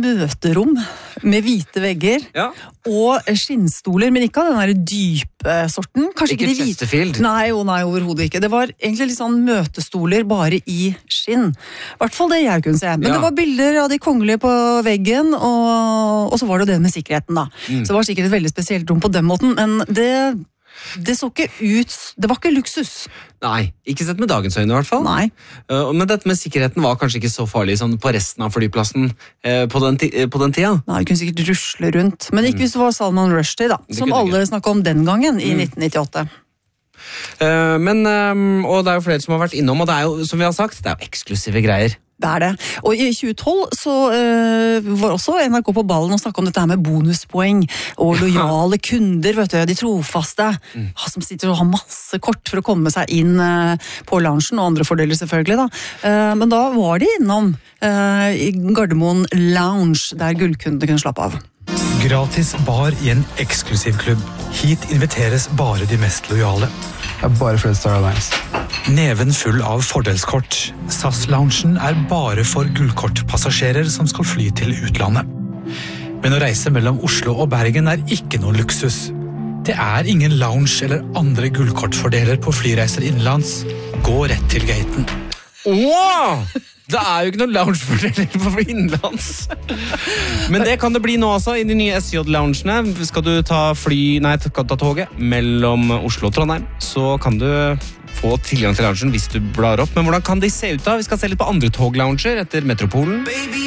møterom med hvite vegger og skinnstoler, men ikke av den der dype sorten. Kanskje ikke de hvite. Chesterfield? Nei, overhodet ikke. Det var egentlig litt sånn møtestoler bare i skinn. I hvert fall det jeg kunne se. Men det var bilder av de kongelige på veggen, og så var det med sikkerheten da. Så det var sikkert et veldig spesielt rom på den måten, men det så ikke ut, det var ikke luksus. Nei, ikke sett med dagens øyne i hvert fall. Nei. Men dette med sikkerheten var kanskje ikke så farlig sånn på resten av flyplassen på den tida. Nei, du kunne sikkert rusle rundt. Men ikke hvis det var Salman Rushdie da, som alle snakket om den gangen i 1998. Og det er jo flere som har vært innom, og det er jo, som vi har sagt, det er jo eksklusive greier. Det er det. Og i 2012 så var også NRK på ballen og snakket om dette her med bonuspoeng og lojale kunder, vet du, de trofaste, som sitter og har masse kort for å komme seg inn på loungen, og andre fordeler selvfølgelig da. Men da var de innom i Gardermoen Lounge, der gullkundene kunne slappe av. Gratis bar i en eksklusiv klubb. Hit inviteres bare de mest lojale. Bare Fred Star Alliance. Neven full av fordelskort. SAS-loungen er bare for gullkortpassasjerer som skal fly til utlandet. Men å reise mellom Oslo og Bergen er ikke noe luksus. Det er ingen lounge eller andre gullkortfordeler på flyreiser innenlands. Gå rett til gaten. Wow! Det er jo ikke noen loungefordeler på innenlands. Men det kan det bli nå altså, i de nye SJ-loungene. Skal du ta toget mellom Oslo og Trondheim, så kan du få tilgang til loungen hvis du blar opp. Men hvordan kan de se ut da? Vi skal se litt på andre toglounger etter Metropolen.